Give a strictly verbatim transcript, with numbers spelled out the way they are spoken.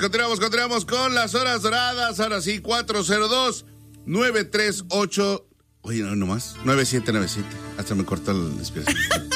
continuamos, continuamos con las horas doradas. Ahora sí, cuatro cero dos, nueve tres ocho. Oye, no, nomás. nueve siete nueve siete. Hasta me cortó el inspiración.